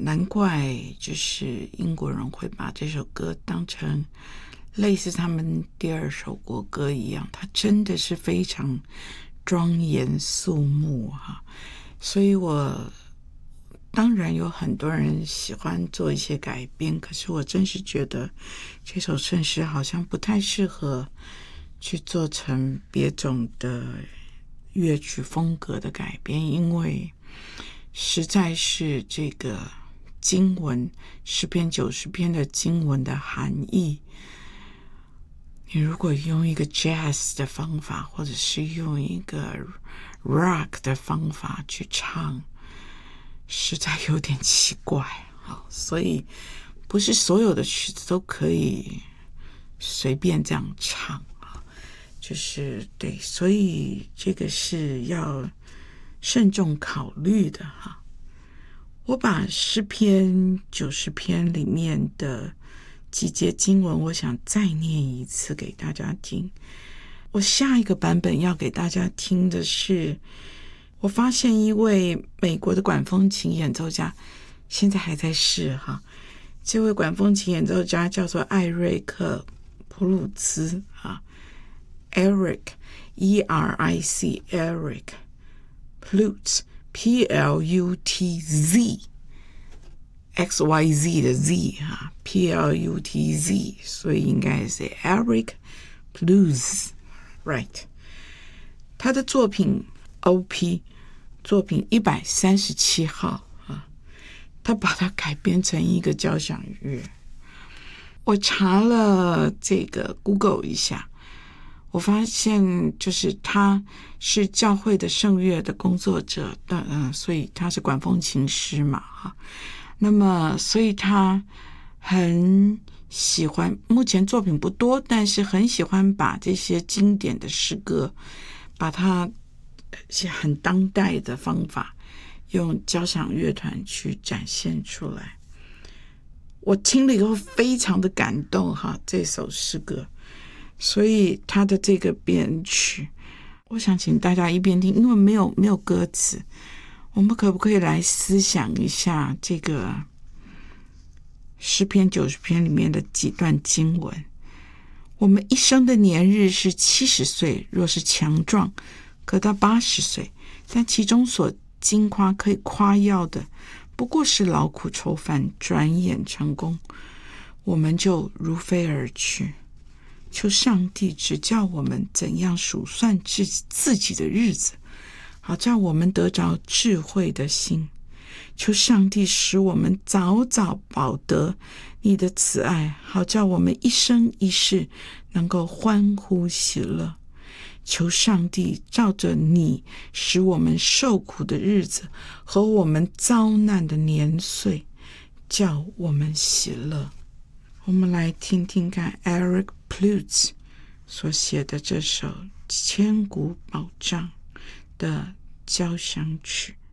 难怪就是英国人会把这首歌当成类似他们第二首国歌一样，它真的是非常庄严肃穆哈。所以我当然有很多人喜欢做一些改编，可是我真是觉得这首圣诗好像不太适合去做成别种的乐曲风格的改编，因为实在是这个经文诗篇90篇的经文的含义，你如果用一个 jazz 的方法，或者是用一个 rock 的方法去唱，实在有点奇怪。所以不是所有的曲子都可以随便这样唱，就是对，所以这个是要慎重考虑的哈。我把诗篇90篇里面的几节经文，我想再念一次给大家听。我下一个版本要给大家听的是，我发现一位美国的管风琴演奏家，现在还在世哈。这位管风琴演奏家叫做艾瑞克·普鲁兹啊 ，Eric E-R-I-C Eric Plutz P-L-U-T-Z XYZ 的 Z 啊 P-L-U-T-Z， 所以应该是 Eric Plutz right。 他的作品 OP 作品137号啊，他把它改编成一个交响乐。我查了这个 Google 一下，我发现就是他是教会的圣乐的工作者的，所以他是管风琴师嘛哈。那么所以他很喜欢，目前作品不多，但是很喜欢把这些经典的诗歌，把它很当代的方法用交响乐团去展现出来。我听了以后非常的感动哈，这首诗歌，所以他的这个编曲，我想请大家一边听，因为没有歌词，我们可不可以来思想一下这个诗篇90篇里面的几段经文？我们一生的年日是70岁，若是强壮，可到80岁，但其中所经夸可以夸耀的，不过是劳苦愁烦，转眼成功，我们就如飞而去。求上帝指教我们怎样数算自己的日子，好叫我们得着智慧的心。求上帝使我们早早饱得你的慈爱，好叫我们一生一世能够欢呼喜乐。求上帝照着你使我们受苦的日子和我们遭难的年岁，叫我们喜乐。我们来听听看 Eric Plutz 所写的这首千古保障的交响曲。